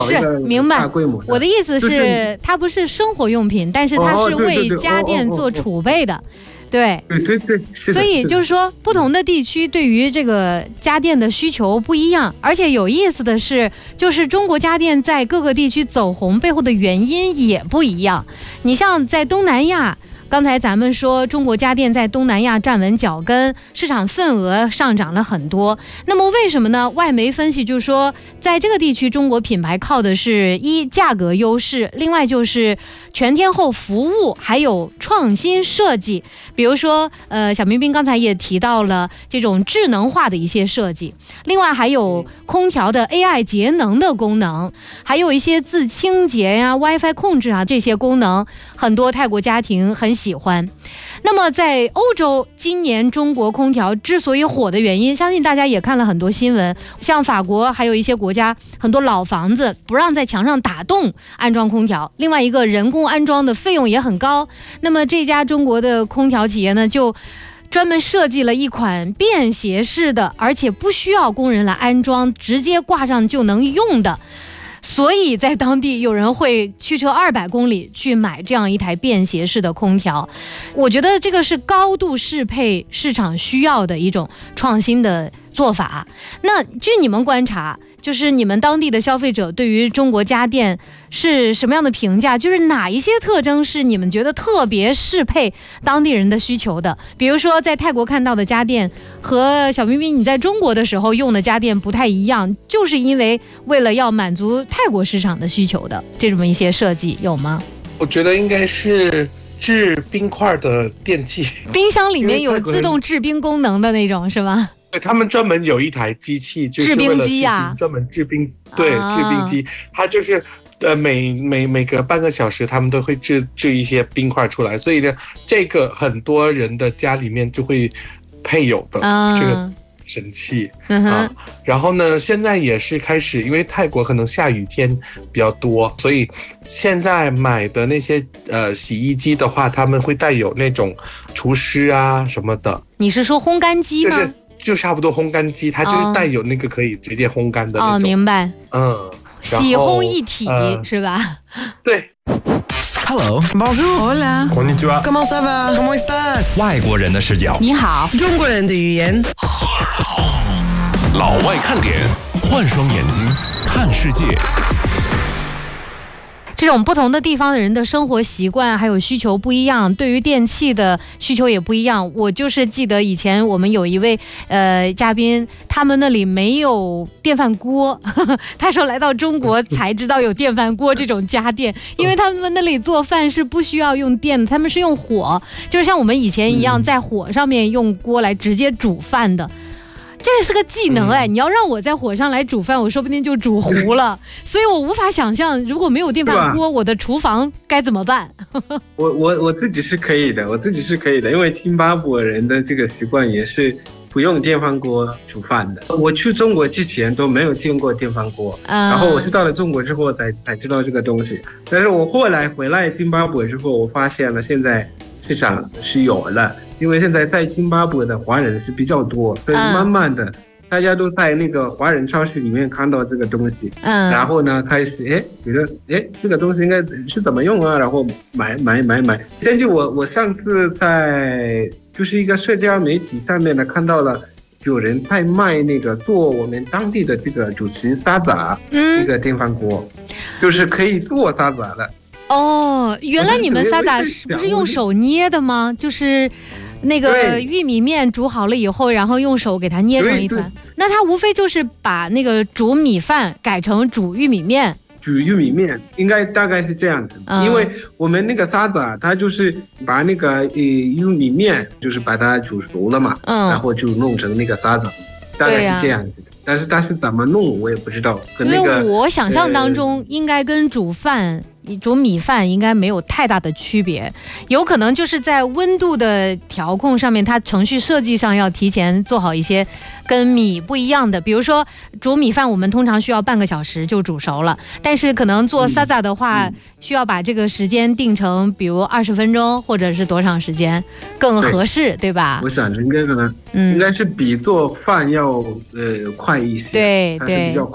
是明白。我的意思是，它不是生活用品，但是它是为家电做储备的。对，所以就是说，不同的地区对于这个家电的需求不一样，而且有意思的是，就是中国家电在各个地区走红背后的原因也不一样。你像在东南亚，刚才咱们说中国家电在东南亚站稳脚跟，市场份额上涨了很多。那么为什么呢？外媒分析就是说，在这个地区中国品牌靠的是一价格优势，另外就是全天候服务，还有创新设计。比如说小冰冰刚才也提到了这种智能化的一些设计，另外还有空调的 AI 节能的功能，还有一些自清洁呀、WiFi 控制啊，这些功能很多泰国家庭很喜欢。那么在欧洲，今年中国空调之所以火的原因，相信大家也看了很多新闻，像法国还有一些国家，很多老房子不让在墙上打洞安装空调，另外一个人工安装的费用也很高。那么这家中国的空调企业呢，就专门设计了一款便携式的，而且不需要工人来安装，直接挂上就能用的。所以在当地有人会驱车200公里去买这样一台便携式的空调。我觉得这个是高度适配市场需要的一种创新的做法。那据你们观察，就是你们当地的消费者对于中国家电是什么样的评价？就是哪一些特征是你们觉得特别适配当地人的需求的？比如说在泰国看到的家电和小冰冰你在中国的时候用的家电不太一样，就是因为为了要满足泰国市场的需求的这种一些设计有吗？ 我觉得应该是制冰块的电器， 冰箱里面有自动制冰功能的那种是吧？ 对，他们专门有一台机器，就是为了制冰机啊，专门制冰，对，制冰机，它就是每隔半个小时，他们都会制一些冰块出来，所以呢，这个很多人的家里面就会配有的这个神器啊。然后呢，现在也是开始，因为泰国可能下雨天比较多，所以现在买的那些洗衣机的话，他们会带有那种除湿啊什么的。你是说烘干机吗？ 就差不多烘干机，它就是带有那个可以直接烘干的那种。 明白。洗烘一体是吧？ 对。 Hello, bonjour, hola, konnichiwa, comment ça va, comment estás？ 外国人的视角， 你好，中国人的语言。 老外看点，换双眼睛看世界。 这种不同的地方的人的生活习惯还有需求不一样，对于电器的需求也不一样。我就是记得以前我们有一位嘉宾，他们那里没有电饭锅，他说来到中国才知道有电饭锅这种家电，因为他们那里做饭是不需要用电的，他们是用火，就是像我们以前一样在火上面用锅来直接煮饭的。这是个技能哎，你要让我在火上来煮饭，我说不定就煮糊了。所以我无法想象，如果没有电饭锅，我的厨房该怎么办？ 我自己是可以的，因为津巴布韦人的这个习惯也是不用电饭锅煮饭的。我去中国之前都没有见过电饭锅，然后我是到了中国之后才知道这个东西。但是我后来回来津巴布韦之后，我发现了现在市场是有了。因为现在在津巴布韦的华人是比较多，所以慢慢的大家都在那个华人超市里面看到这个东西，然后呢开始觉得这个东西应该是怎么用啊，然后买。甚至我上次在就是一个社交媒体上面呢看到了有人在卖那个做我们当地的这个主持沙扎，一个电饭锅，就是可以做沙扎的。 原来你们沙扎是不是用手捏的吗？就是那个玉米面煮好了以后，然后用手给它捏成一团。那它无非就是把那个煮米饭改成煮玉米面。 煮玉米面应该大概是这样子，因为我们那个沙扎它就是把那个玉米面就是把它煮熟了嘛，然后就弄成那个沙扎，大概是这样子的。但是怎么弄我也不知道，跟那个因为我想象当中应该跟煮米饭应该没有太大的区别，有可能就是在温度的调控上面，它程序设计上要提前做好一些跟米不一样的。比如说煮米饭我们通常需要半个小时就煮熟了，但是可能做沙扎的话需要把这个时间定成比如20分钟或者是多长时间更合适， 对吧？ 我想应该可能应该是比做饭要快一些，对，比较快。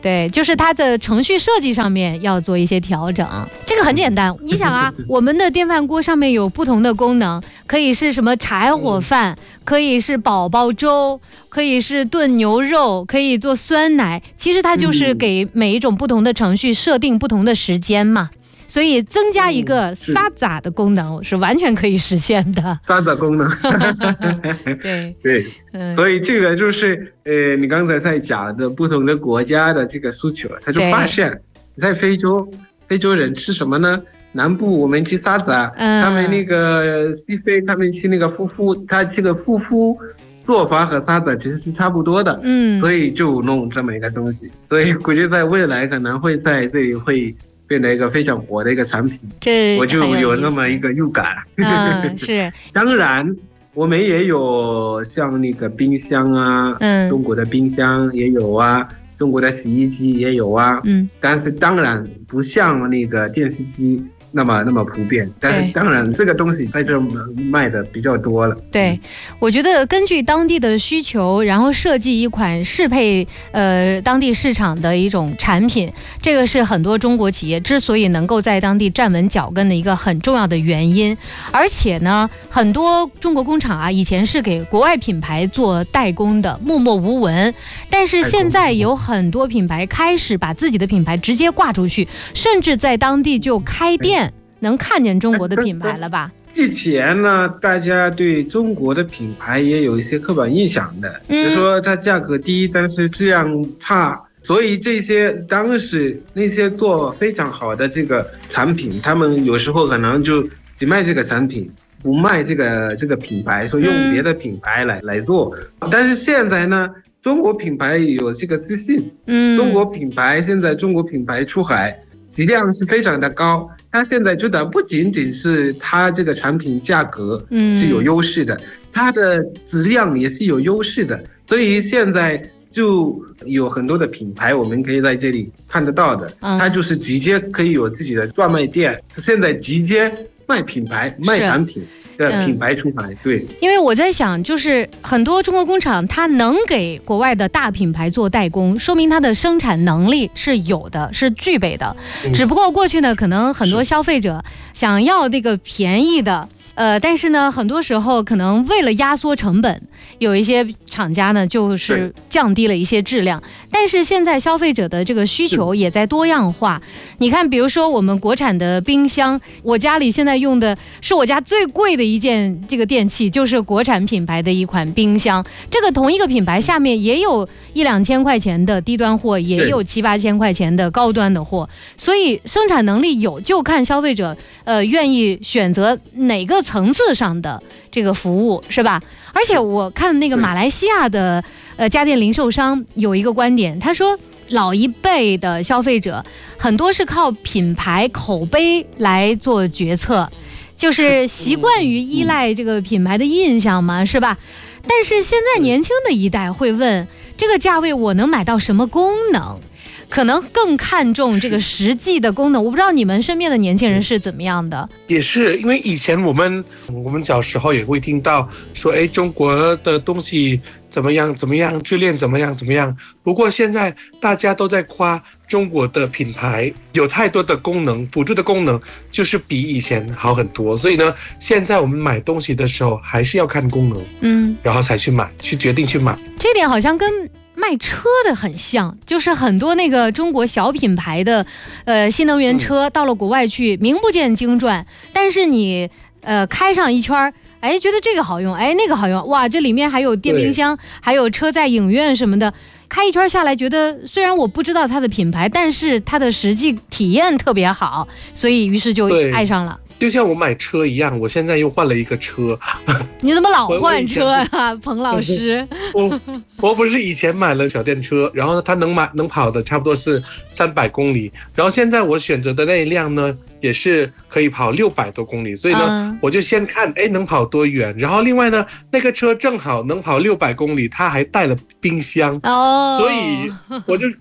对，就是它的程序设计上面要做一些调整。这个很简单，你想啊，我们的电饭锅上面有不同的功能，可以是什么柴火饭，可以是宝宝粥，可以是炖牛肉，可以做酸奶。其实它就是给每一种不同的程序设定不同的时间嘛。所以增加一个撒杂的功能是完全可以实现的。 撒杂功能， 对对，所以这个就是你刚才在讲的不同的国家的这个诉求，他就发现，在非洲人吃什么呢？南部我们吃撒杂，他们那个西非他们吃那个夫妇，他这个夫妇做法和撒杂其实是差不多的，所以就弄这么一个东西。所以估计在未来可能会在这里会变得一个非常火的一个产品，我就有那么一个预感。 是， 当然我们也有像那个冰箱啊，中国的冰箱也有啊，中国的洗衣机也有啊，但是当然不像那个电视机那么普遍，但是当然这个东西在这卖的比较多了。 对，我觉得根据当地的需求，然后设计一款适配当地市场的一种产品，这个是很多中国企业之所以能够在当地站稳脚跟的一个很重要的原因。而且呢，很多中国工厂啊，以前是给国外品牌做代工的，默默无闻，但是现在有很多品牌开始把自己的品牌直接挂出去，甚至在当地就开店。能看见中国的品牌了吧？ 以前呢，大家对中国的品牌也有一些刻板印象的，比如说它价格低，但是质量差，所以这些当时那些做非常好的这个产品，他们有时候可能就只卖这个产品，不卖这个品牌，说用别的品牌来做。但是现在呢，中国品牌有这个自信，中国品牌现在中国品牌出海质量是非常的高。它现在觉得不仅仅是它这个产品价格是有优势的，它的质量也是有优势的，所以现在就有很多的品牌我们可以在这里看得到的，它就是直接可以有自己的专卖店，现在直接卖品牌卖产品的品牌出海。对， 因为我在想，就是很多中国工厂它能给国外的大品牌做代工，说明它的生产能力是有的，是具备的。只不过过去呢，可能很多消费者想要那个便宜的，但是呢，很多时候可能为了压缩成本，有一些厂家呢就是降低了一些质量。但是现在消费者的这个需求也在多样化。你看，比如说我们国产的冰箱，我家里现在用的是我家最贵的一件这个电器，就是国产品牌的一款冰箱。这个同一个品牌下面也有1-2千块钱的低端货，也有7-8千块钱的高端的货。所以生产能力有，就看消费者愿意选择哪个层次上的这个服务，是吧？而且我看那个马来西亚的家电零售商有一个观点，他说老一辈的消费者很多是靠品牌口碑来做决策，就是习惯于依赖这个品牌的印象嘛，是吧？但是现在年轻的一代会问，这个价位我能买到什么功能？可能更看重这个实际的功能。我不知道你们身边的年轻人是怎么样的。 也是因为以前我们小时候也会听到说，中国的东西怎么样，质量怎么样。不过现在大家都在夸中国的品牌有太多的功能，辅助的功能就是比以前好很多。所以呢，现在我们买东西的时候还是要看功能，然后才去买，去决定去买。 这点好像跟卖车的很像，就是很多那个中国小品牌的新能源车到了国外去，名不见经传，但是你开上一圈，觉得这个好用，那个好用，哇，这里面还有电冰箱，还有车载影院什么的，开一圈下来，觉得虽然我不知道它的品牌，但是它的实际体验特别好，所以于是就爱上了。 就像我买车一样，我现在又换了一个车。 你怎么老换车啊，彭老师？ 我不是以前买了小电车，然后呢，它能跑的差不多是300公里，然后现在我选择的那一辆呢，也是可以跑600多公里，所以呢，我就先看能跑多远，然后另外呢，那个车正好能跑600公里，它还带了冰箱，所以我就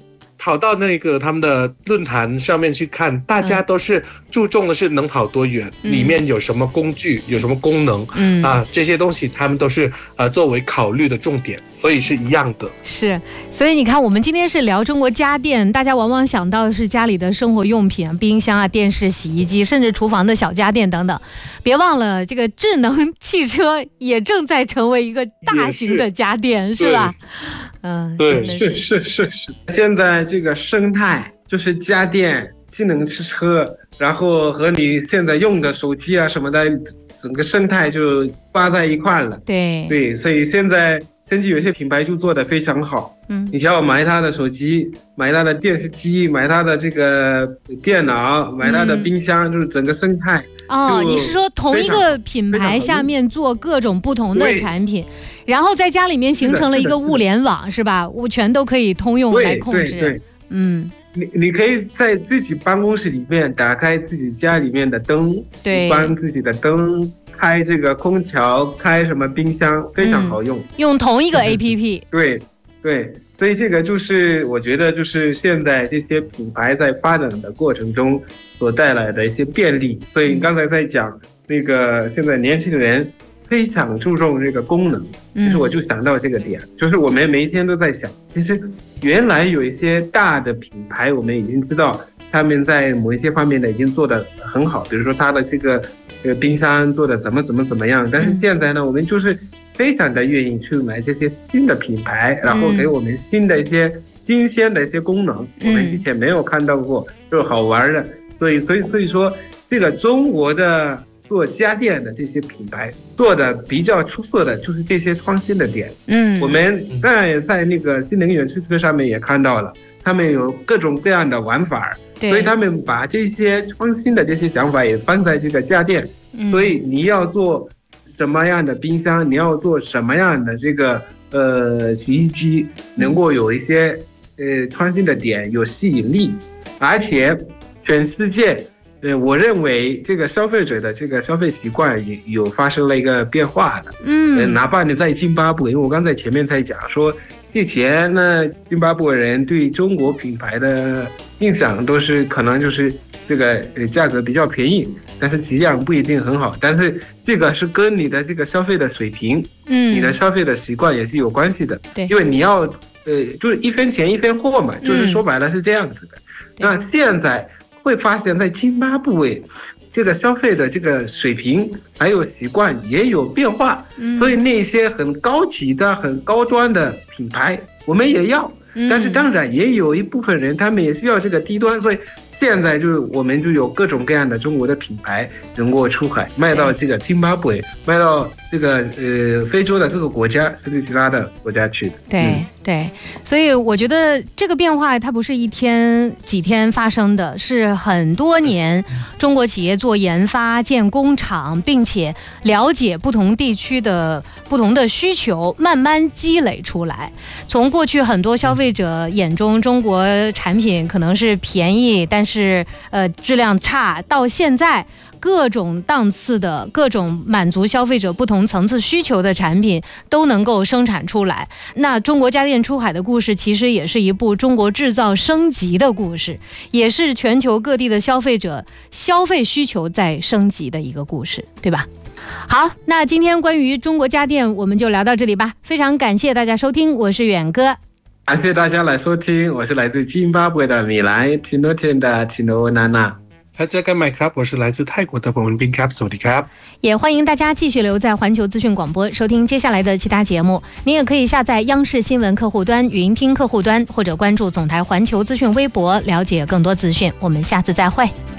跑到那个他们的论坛上面去看，大家都是注重的是能跑多远，里面有什么工具，有什么功能，这些东西他们都是作为考虑的重点，所以是一样的。 是，所以你看，我们今天是聊中国家电，大家往往想到的是家里的生活用品，冰箱啊、电视、洗衣机，甚至厨房的小家电等等。别忘了，这个智能汽车也正在成为一个大型的家电，是吧？ 对，是。现在这个生态就是家电、智能汽车，然后和你现在用的手机啊什么的，整个生态就挂在一块了。对，所以现在甚至有些品牌就做得非常好。你像我买他的手机，买他的电视机，买他的这个电脑，买他的冰箱，就是整个生态。 你是说同一个品牌下面做各种不同的产品，然后在家里面形成了一个物联网，是吧？全都可以通用来控制。 对，你可以在自己办公室里面打开自己家里面的灯，关自己的灯，开这个空调，开什么冰箱，非常好用。 用同一个 APP。 对，所以这个就是我觉得就是现在这些品牌在发展的过程中所带来的一些便利。所以你刚才在讲那个现在年轻人非常注重这个功能，其实我就想到这个点，就是我们每一天都在想，其实原来有一些大的品牌，我们已经知道他们在某一些方面呢已经做得很好，比如说他的这个冰箱做的怎么样，但是现在呢，我们就是非常的愿意去买这些新的品牌，然后给我们新的一些新鲜的一些功能，我们之前没有看到过，就是好玩的。所以说，这个中国的做家电的这些品牌做的比较出色的就是这些创新的点。我们在那个新能源汽车上面也看到了，他们有各种各样的玩法，所以他们把这些创新的这些想法也放在这个家电。所以你要做什么样的冰箱，你要做什么样的这个洗衣机，能够有一些创新的点，有吸引力，而且全世界我认为这个消费者的这个消费习惯也有发生了一个变化的。哪怕你在津巴布韦，因为我刚才前面才讲说，之前呢津巴布韦人对中国品牌的印象都是可能就是这个价格比较便宜，但是质量不一定很好。但是这个是跟你的这个消费的水平，你的消费的习惯也是有关系的。因为你要就是一分钱一分货嘛，就是说白了是这样子的。那现在会发现在津巴布韦这个消费的这个水平还有习惯也有变化，所以那些很高级的很高端的品牌我们也要，但是当然也有一部分人他们也需要这个低端，所以现在就是我们就有各种各样的中国的品牌能够出海卖到这个津巴布韦，卖到这个非洲的各个国家甚至其他的国家去的。 对，所以我觉得这个变化它不是一天几天发生的，是很多年中国企业做研发建工厂，并且了解不同地区的不同的需求，慢慢积累出来。从过去很多消费者眼中中国产品可能是便宜，但是质量差，到现在各种档次的各种满足消费者不同层次需求的产品都能够生产出来。那中国家电出海的故事其实也是一部中国制造升级的故事，也是全球各地的消费者消费需求在升级的一个故事，对吧？好，那今天关于中国家电我们就聊到这里吧，非常感谢大家收听，我是远哥。 感谢大家来收听，我是来自津巴布韦的米莱听多天的听多娜娜。 大家跟麦ครับ，我是来自泰国的彭文斌ครับ，สวัสดีครับ。 也欢迎大家继续留在环球资讯广播收听接下来的其他节目。您也可以下载央视新闻客户端、语音听客户端，或者关注总台环球资讯微博了解更多资讯。我们下次再会。